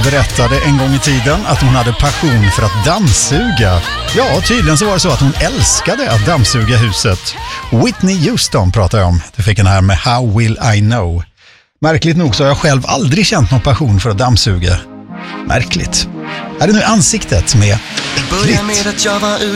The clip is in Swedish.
berättade en gång i tiden att hon hade passion för att dammsuga. Ja, tydligen så var det så att hon älskade att dammsuga huset. Whitney Houston pratar jag om. Du fick den här med How Will I Know. Märkligt nog så har jag själv aldrig känt någon passion för att dammsuga. Märkligt. Här är nu ansiktet med Klitt.